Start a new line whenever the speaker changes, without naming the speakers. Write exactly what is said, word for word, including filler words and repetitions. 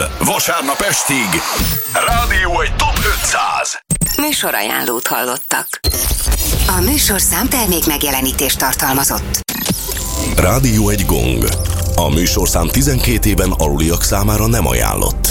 reggel, vasárnap estig. Rádió egy top ötszáz.
Műsorajánlót hallottak. A műsorszám termék megjelenítést tartalmazott.
Rádió egy gong. A műsorszám tizenkét éven aluliak számára nem ajánlott.